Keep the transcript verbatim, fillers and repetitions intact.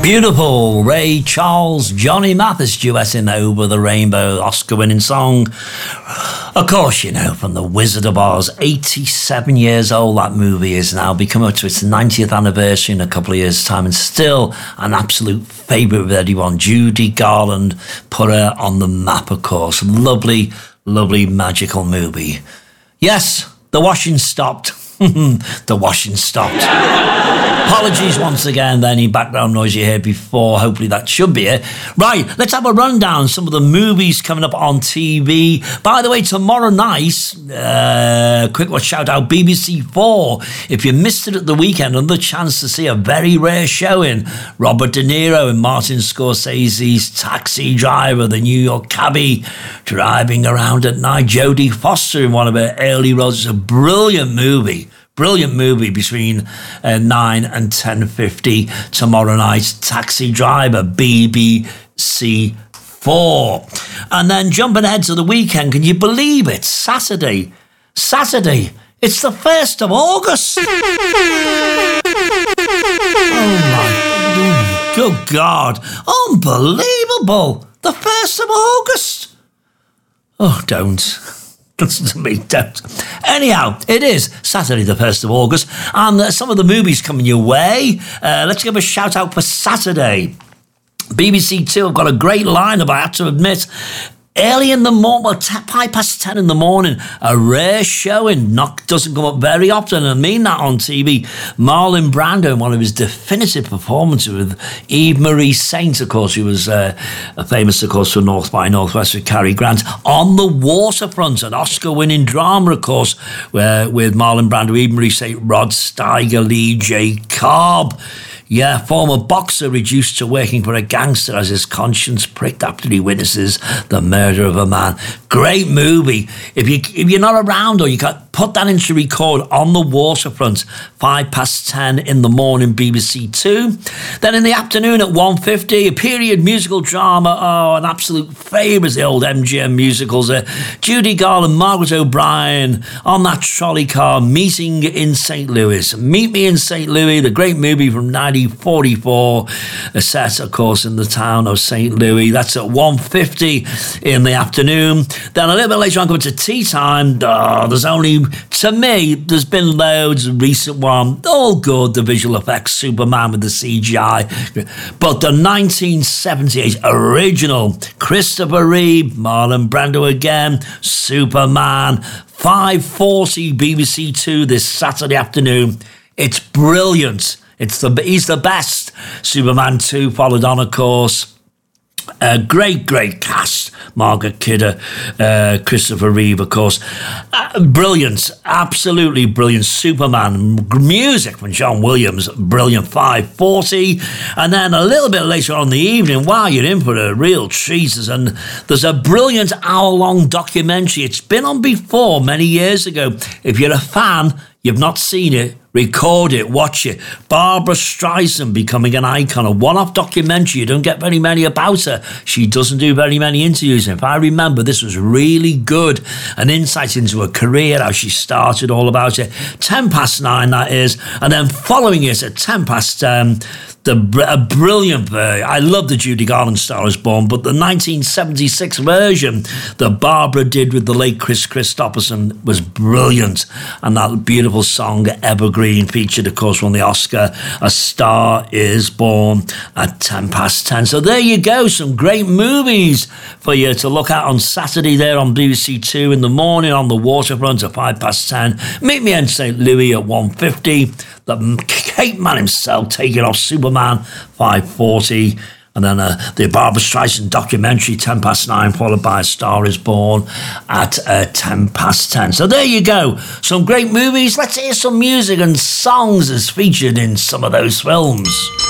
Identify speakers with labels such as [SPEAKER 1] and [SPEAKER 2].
[SPEAKER 1] Beautiful Ray Charles, Johnny Mathis duetting Over the Rainbow, Oscar-winning song. Of course, you know, from The Wizard of Oz, eighty-seven years old that movie is now, become up to its ninetieth anniversary in a couple of years' time, and still an absolute favourite with everyone. Judy Garland put her on the map, of course. Lovely, lovely, magical movie. Yes, the washing stopped. The washing stopped. Apologies once again for any background noise you heard before. Hopefully that should be it. Right, let's have a rundown of some of the movies coming up on T V. By the way, tomorrow night, uh, quick one shout out, B B C Four. If you missed it at the weekend, another chance to see a very rare showing. Robert De Niro and Martin Scorsese's Taxi Driver, the New York cabbie, driving around at night. Jodie Foster in one of her early roles. It's a brilliant movie. Brilliant movie between uh, nine and ten fifty tomorrow night. Taxi Driver, B B C Four. And then jumping ahead to the weekend, can you believe it? Saturday. Saturday. It's the first of August. Oh my good God. Unbelievable. The first of August. Oh, don't. Listen to me, don't. Anyhow, it is Saturday the first of August, and uh, some of the movies coming your way. Uh, let's give a shout out for Saturday. B B C Two have got a great lineup, I have to admit. Early in the morning, well, t- five past ten in the morning, a rare showing. Not doesn't come up very often, and I mean that on T V. Marlon Brando in one of his definitive performances with Eve Marie Saint, of course, who was uh, famous, of course, for North by Northwest with Cary Grant. On the Waterfront, an Oscar-winning drama, of course, where with Marlon Brando, Eve Marie Saint, Rod Steiger, Lee J. Cobb. Yeah, former boxer reduced to working for a gangster as his conscience pricked after he witnesses the murder of a man. Great movie. If you if you're not around or you can't put that into record, On the Waterfront, five past ten in the morning, B B C Two. Then in the afternoon at one fifty, a period musical drama. Oh, an absolute favourite, the old M G M musicals. Uh, Judy Garland, Margaret O'Brien on that trolley car, Meeting in Saint Louis. Meet Me in Saint Louis, the great movie from nineteen forty-four, set, of course, in the town of Saint Louis. That's at one fifty in the afternoon. Then a little bit later on, coming to tea time, oh, there's only, to me, there's been loads of recent ones, all good, the visual effects, Superman with the C G I. But the nineteen seventy-eight original, Christopher Reeve, Marlon Brando again, Superman, five forty B B C Two this Saturday afternoon. It's brilliant. It's the he's the best. Superman two followed on, of course. A great, great cast. Margaret Kidder, uh, Christopher Reeve, of course. Uh, brilliant, absolutely brilliant. Superman music from John Williams, brilliant. five forty, and then a little bit later on in the evening, wow, you're in for a real treat. And there's a brilliant hour-long documentary. It's been on before many years ago. If you're a fan, you've not seen it, record it, watch it. Barbara Streisand becoming an icon, a one-off documentary. You don't get very many about her. She doesn't do very many interviews. If I remember, this was really good. An insight into her career, how she started, all about it. Ten past nine, that is. And then following it at ten past um, the a brilliant version. I love the Judy Garland Star is Born, but the nineteen seventy-six version that Barbara did with the late Chris Christopherson was brilliant. And that beautiful song, Evergreen, featured, of course, won the Oscar, A Star is Born, at ten past ten. So there you go, some great movies for you to look at on Saturday there on B B C Two in the morning, On the Waterfront at five past ten. Meet Me in Saint Louis at one fifty. The Cape Man himself taking off, Superman, five forty. And then uh, the Barbara Streisand documentary, ten past nine, followed by A Star is Born at uh, ten past ten. So there you go. Some great movies. Let's hear some music and songs as featured in some of those films.